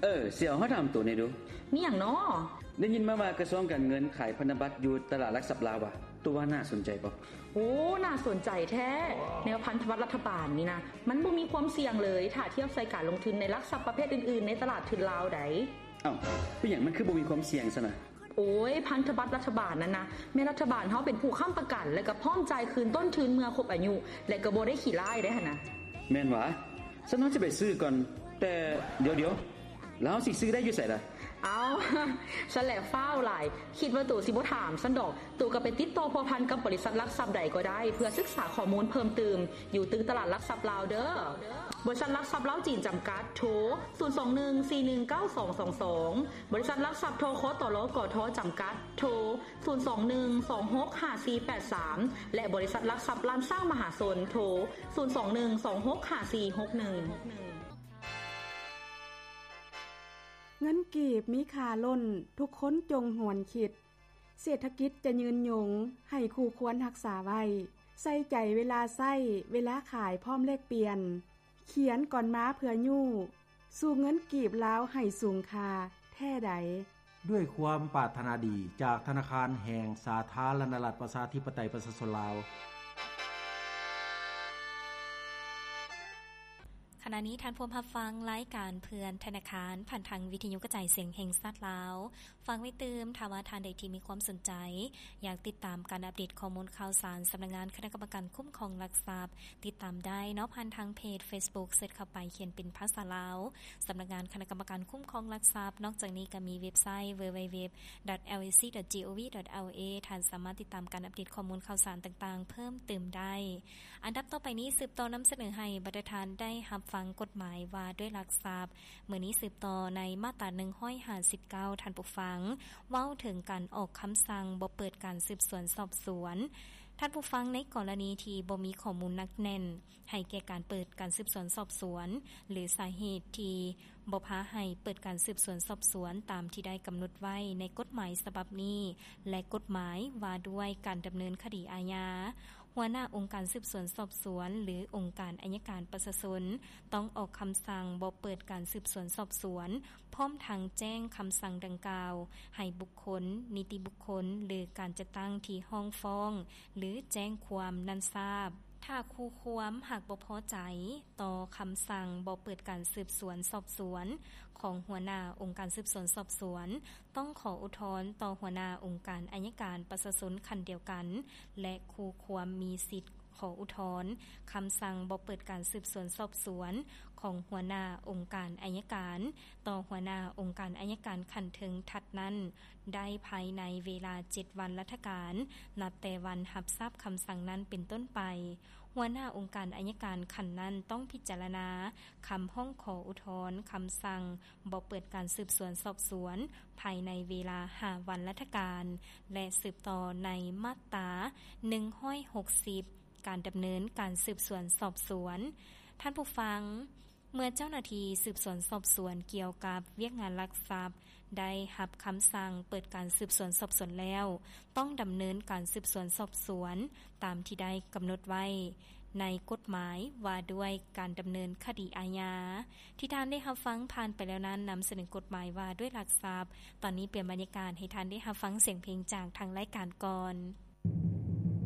เสี่ยวเฮาถามตัวนี้ดูมีหยังน้อได้ยินมาว่ากระทรวงการเงินขายพันธบัตรอยู่ตลาดหลักทรัพย์ลาวว่ะตัวว่าน่าสนใจบ่โอ้น่าสนใจแท้แนวพันธบัตรรัฐบาลนี่นะมันบ่มีความเสี่ยงเลยถ้าเทียบใส่การลงทุนในหลักทรัพย์ประเภทอื่นๆในตลาดทุนลาวใดอ้าวเป็นหยังมันคือบ่มีความเสี่ยงซะนะโอ้ยพันธบัตรรัฐบาลนั่นนะแม่รัฐบาลเฮาเป็นผู้ค้ำประกันและก็พร้อมจ่ายคืนต้นทุนเมื่อครบอายุและก็บ่ได้ขี้ร้ายได้หั่นน่ะแม่นหวะฉันว่าจะไปซื้อก่อนแต่เดี๋ยวๆแล้วสิซื้อได้อยู่ไสล่ะเอาฉันแหละฟ้าวหลายคิดว่าตู่สิบ่ถามซันดอกตู่ก็ไปติดต่อพัวพันกับบริษัทหลักทรัพย์ใดก็ได้เพื่อศึกษาข้อมูลเพิ่มเติมอยู่ตึกตลาดหลักทรัพย์ลาวเด้อบริษัทหลักทรัพย์ลาวจีนจำกัดโทร021419222บริษัทหลักทรัพย์โทคตลกทจำกัดโทร021265483และบริษัทหลักทรัพย์ล้านสร้างมหาชนโทร021265461 เงินกีบมีค่าล้นทุกคนจงหวนคิดเศรษฐกิจจะยืนยงให้คู่ควรรักษาไว้ใส่ใจเวลาใช้เวลาขายพร้อมเลขเปลี่ยนเขียนก่อนม้าเพื่อยู่สู่เงินกีบลาวให้สูงค่าแท้ใดด้วยความปรารถนาดีจากธนาคารแห่งสาธารณรัฐประชาธิปไตยประชาชนลาวขณะนี้ท่านผู้ฟังรายการเพื่อนธนาคารผ่านทางวิทยุกระจายเสียงแห่งชาติลาวฟังไว้ตื่มถ้าว่าท่านใดที่มีความสนใจอยากติดตามการอัปเดตข้อมูลข่าวสารสำนักงานคณะกรรมการคุ้มครองหลักทรัพย์ติดตามได้เนาะผ่านทางเพจ Facebook เสิร์ชเข้าไปเขียนเป็นภาษาลาวสำนักงานคณะกรรมการคุ้มครองหลักทรัพย์นอกจากนี้ก็มีเว็บไซต์ www.lac.gov.la ท่านสามารถติดตามการอัปเดตข้อมูลข่าวสารต่างๆเพิ่มเติมได้อันดับต่อไปนี้สืบต่อนำเสนอให้บรรดาท่านได้รับฟังกฎหมายว่าด้วยหลักทรัพย์มื้อนี้สืบต่อในมาตรา159ท่านผู้ฟังเว้าถึงการออกคำสั่งบ่เปิดการสืบสวนสอบสวนท่านผู้ฟังในกรณีที่บ่มีข้อมูลนักแน่นให้แก่การเปิดการสืบสวนสอบสวนหรือสาเหตุที่บ่พาให้เปิดการสืบสวนสอบสวนตามที่ได้กำหนดไว้ในกฎหมายฉบับนี้และกฎหมายว่าด้วยการดำเนินคดีอาญาหัวหน้าองค์การสืบสวนสอบสวนหรือองค์การอัยการประชาชนต้องออกคำสั่งบ่เปิดการสืบสวนสอบสวนพร้อมทั้งแจ้งคำสั่งดังกล่าวให้บุคคลนิติบุคคลหรือการจัดตั้งที่ห้องฟ้องหรือแจ้งความนั้นทราบถ้าคู่ความหากบ่พอใจต่อคำสั่งบ่เปิดการสืบสวนสอบสวนของหัวหน้าองค์การสืบสวนสอบสวนต้องขออุทธรณ์ต่อหัวหน้าองค์การอัยการประชาชนคันเดียวกันและคู่ความมีสิทธิ์ขออุทธรณ์คำสั่งบ่เปิดการสืบสวนสอบสวนของหัวหน้าองค์การอัยการต่อหัวหน้าองค์การอัยการขั้นถึงถัดนั้นได้ภายในเวลา7วันราชการนับแต่วันรับทราบคำสั่งนั้นเป็นต้นไปหัวหน้าองค์การอัยการขั้นนั้นต้องพิจารณาคำห้องขออุทธรณ์คำสั่งบ่เปิดการสืบสวนสอบสวนภายในเวลา5วันราชการและสืบต่อในมาตรา160การดำเนินการสืบสวนสอบสวนท่านผู้ฟังเมื่อเจ้าหน้าที่สืบสวนสอบสวนเกี่ยวกับเวียกงานลักทรัพย์ได้รับคำสั่งเปิดการสืบสวนสอบสวนแล้วต้องดำเนินการสืบสวนสอบสวนตามที่ได้กำหนดไว้ในกฎหมายว่าด้วยการดำเนินคดีอาญาที่ท่านได้รับฟังผ่านไปแล้วนั้นนำเสนอกฎหมายว่าด้วยหลักทรัพย์ตอนนี้เปลี่ยนบรรยากาศให้ท่านได้รับฟังเสียงเพลงจากทางรายการก่อน